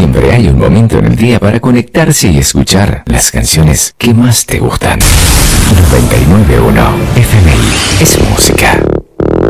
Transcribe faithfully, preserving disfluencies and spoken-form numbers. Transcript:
siempre hay un momento en el día para conectarse y escuchar las canciones que más te gustan. noventa y nueve punto uno F M I es música.